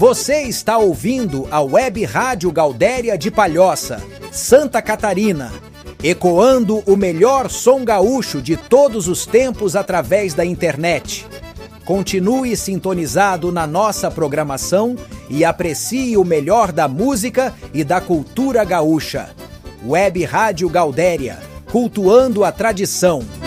Você está ouvindo a Web Rádio Gaudéria de Palhoça, Santa Catarina, ecoando o melhor som gaúcho de todos os tempos através da internet. Continue sintonizado na nossa programação e aprecie o melhor da música e da cultura gaúcha. Web Rádio Gaudéria, cultuando a tradição.